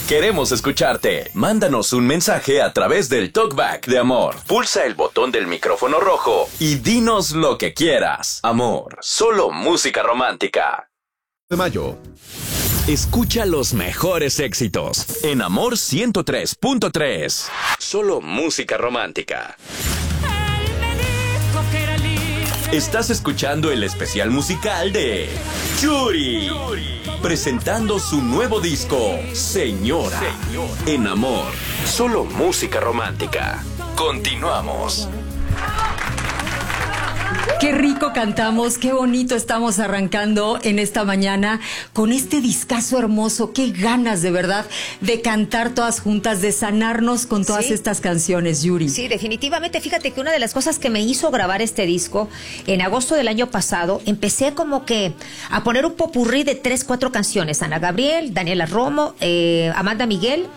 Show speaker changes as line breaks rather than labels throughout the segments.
Queremos escucharte. Mándanos un mensaje a través del TalkBack de Amor. Pulsa el botón del micrófono rojo y dinos lo que quieras. Amor, solo música romántica.
De mayo.
Escucha los mejores éxitos en Amor 103.3. Solo música romántica. Estás escuchando el especial musical de Yuri, presentando su nuevo disco, Señora. En Amor, solo música romántica. Continuamos.
Qué rico cantamos, qué bonito estamos arrancando en esta mañana con este discazo hermoso. Qué ganas de verdad de cantar todas juntas, de sanarnos con todas estas canciones, Yuri.
Sí, definitivamente. Fíjate que una de las cosas que me hizo grabar este disco, en agosto del año pasado, empecé como que a poner un popurrí de 3, 4 canciones. Ana Gabriel, Daniela Romo, Amanda Miguel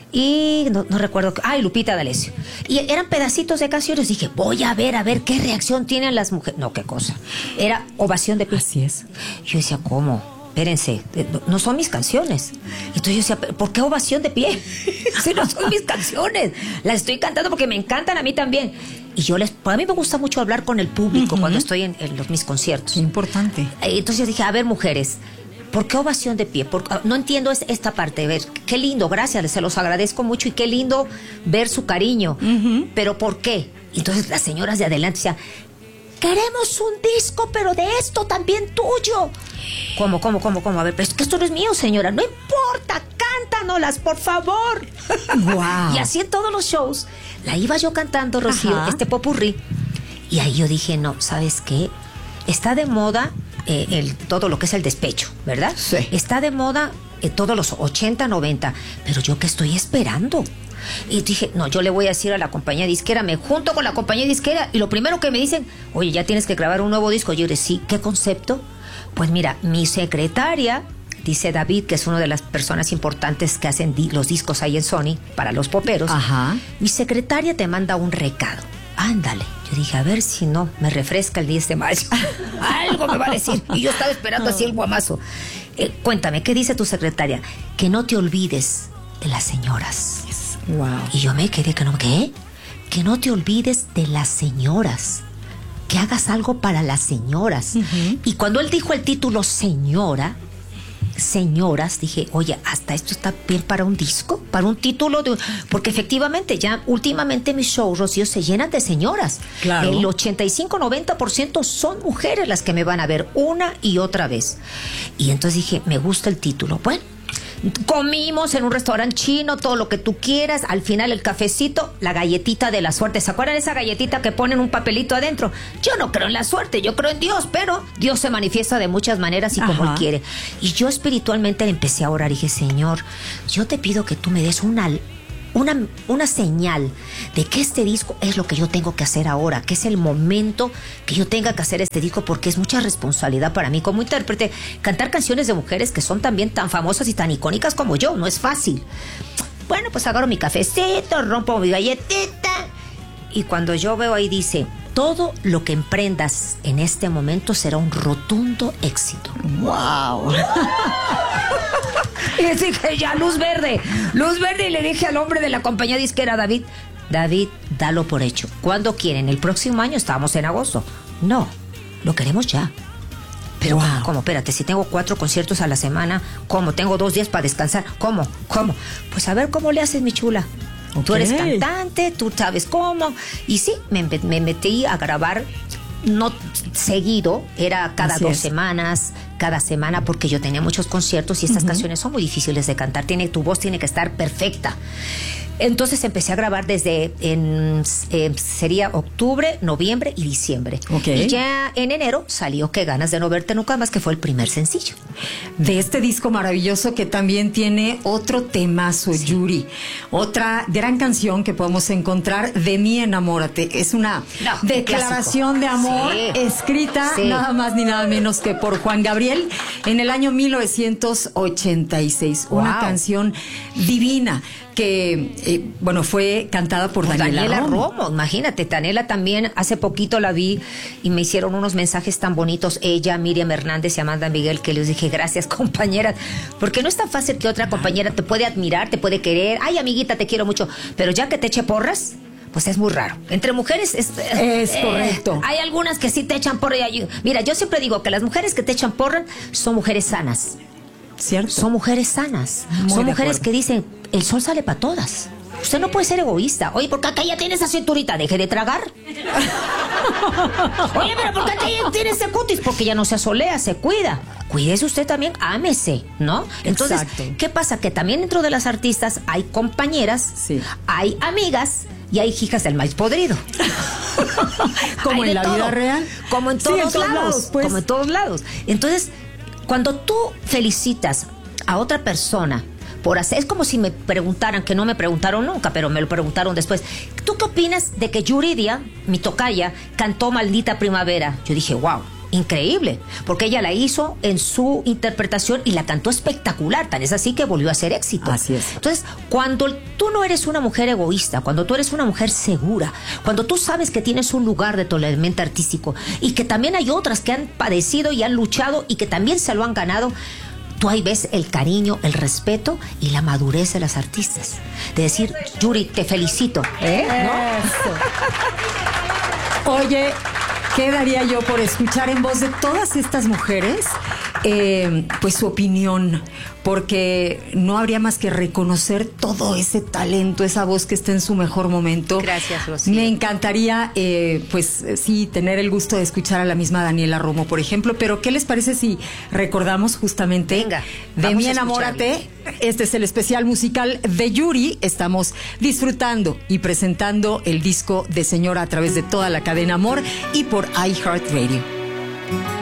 y no recuerdo, y Lupita D'Alessio. Y eran pedacitos de canciones. Dije, voy a ver qué reacción tienen las mujeres. No, qué cosa. Era ovación de pie.
Así es.
Yo decía, ¿cómo? Espérense, no son mis canciones. Entonces yo decía, ¿por qué ovación de pie? Si no son mis canciones. Las estoy cantando porque me encantan a mí también. Y a mí me gusta mucho hablar con el público cuando estoy en mis conciertos.
Qué importante.
Entonces yo dije, a ver, mujeres, ¿por qué ovación de pie? No entiendo esta parte. A ver, qué lindo, gracias, se los agradezco mucho y qué lindo ver su cariño. Pero ¿por qué? Entonces las señoras de adelante decían, queremos un disco, pero de esto también tuyo. ¿Cómo? A ver, pero es que esto no es mío, señora. No importa, cántanoslas, por favor.
Wow.
Y así en todos los shows, la iba yo cantando, Rocío, este popurrí. Y ahí yo dije, no, ¿sabes qué? Está de moda todo lo que es el despecho, ¿verdad?
Sí.
Está de moda todos los 80, 90. Pero yo, ¿qué estoy esperando? Y dije, no, yo le voy a decir a la compañía disquera, me junto con la compañía disquera y lo primero que me dicen, oye, ya tienes que grabar un nuevo disco. Yo dije, sí, ¿qué concepto? Pues mira, mi secretaria, dice David, que es una de las personas importantes que hacen los discos ahí en Sony para los poperos.
Ajá.
Mi secretaria te manda un recado. Ándale. Yo dije, a ver si no me refresca el 10 de mayo. Algo me va a decir. Y yo estaba esperando así el guamazo. Cuéntame, ¿qué dice tu secretaria? Que no te olvides de las señoras.
Wow.
Y yo me quedé ¿qué? Que no te olvides de las señoras. Que hagas algo para las señoras. Y cuando él dijo el título señoras, dije, oye, hasta esto está bien para un disco, para un título porque efectivamente ya últimamente mis shows, Rocío, se llenan de señoras.
Claro.
El 85-90% son mujeres las que me van a ver una y otra vez. Y entonces dije, me gusta el título. Bueno, comimos en un restaurante chino, todo lo que tú quieras. Al final el cafecito, la galletita de la suerte. ¿Se acuerdan de esa galletita que ponen un papelito adentro? Yo no creo en la suerte, yo creo en Dios, pero Dios se manifiesta de muchas maneras y como Él quiere. Y yo espiritualmente empecé a orar y dije, Señor, yo te pido que tú me des una señal de que este disco es lo que yo tengo que hacer ahora, que es el momento que yo tenga que hacer este disco, porque es mucha responsabilidad para mí como intérprete cantar canciones de mujeres que son también tan famosas y tan icónicas como yo, no es fácil. Bueno, pues agarro mi cafecito, rompo mi galletita y cuando yo veo ahí dice, todo lo que emprendas en este momento será un rotundo éxito.
Wow.
Y dije, ya, luz verde, y le dije al hombre de la compañía disquera, David, dalo por hecho. ¿Cuándo quieren? ¿El próximo año? Estábamos en agosto. No, lo queremos ya. Pero, ¿cómo? Espérate, si tengo 4 conciertos a la semana, ¿cómo? Tengo 2 días para descansar, ¿cómo? Pues a ver cómo le haces, mi chula. Okay. Tú eres cantante, tú sabes cómo. Y sí, me metí a grabar, no seguido, era cada 2 semanas, cada semana, porque yo tenía muchos conciertos y estas canciones son muy difíciles de cantar. Tu voz tiene que estar perfecta. Entonces empecé a grabar desde sería octubre, noviembre y diciembre. Y ya en enero salió Qué ganas de no verte nunca más, que fue el primer sencillo
de este disco maravilloso, que también tiene otro temazo, Yuri. Otra gran canción que podemos encontrar, De mí enamórate. Es una declaración de amor escrita nada más ni nada menos que por Juan Gabriel en el año 1986. Una canción divina que bueno, fue cantada por Daniela Romo.
Imagínate, Daniela también, hace poquito la vi y me hicieron unos mensajes tan bonitos, ella, Miriam Hernández y Amanda Miguel, que les dije, gracias, compañeras, porque no es tan fácil que otra compañera te puede admirar, te puede querer, ay, amiguita, te quiero mucho, pero ya que te eche porras, pues es muy raro. Entre mujeres es
correcto.
Hay algunas que sí te echan porra. Mira, yo siempre digo que las mujeres que te echan porra son mujeres sanas.
¿Cierto?
Son mujeres sanas. Son mujeres que dicen, el sol sale para todas. Usted no puede ser egoísta. Oye, ¿por qué acá ya tiene esa cinturita? Deje de tragar. Oye, pero ¿por qué acá ya tiene ese cutis? Porque ya no se asolea, se cuida. Cuídese usted también, ámese, ¿no? Entonces, exacto. ¿Qué pasa? Que también dentro de las artistas hay compañeras, sí, hay amigas y hay hijas del maíz podrido.
Como en la vida real.
Como en todos lados.
Pues.
Como en todos lados. Entonces, cuando tú felicitas a otra persona por hacer, es como si me preguntaran, que no me preguntaron nunca, pero me lo preguntaron después, ¿tú qué opinas de que Yuridia, mi tocaya, cantó Maldita Primavera? Yo dije, wow, increíble, porque ella la hizo en su interpretación y la cantó espectacular, tan es así que volvió a ser éxito.
Así es.
Entonces, cuando tú no eres una mujer egoísta, cuando tú eres una mujer segura, cuando tú sabes que tienes un lugar de toleramiento artístico y que también hay otras que han padecido y han luchado y que también se lo han ganado, tú ahí ves el cariño, el respeto y la madurez de las artistas. De decir, Yuri, te felicito.
¿No? Oye, ¿qué daría yo por escuchar en voz de todas estas mujeres pues su opinión? Porque no habría más que reconocer todo ese talento, esa voz que está en su mejor momento.
Gracias, Rocío.
Me encantaría, pues sí, tener el gusto de escuchar a la misma Daniela Romo, por ejemplo. Pero ¿qué les parece si recordamos justamente de Mi Enamórate? Este es el especial musical de Yuri. Estamos disfrutando y presentando el disco de Señora a través de toda la cadena Amor y por iHeartRadio.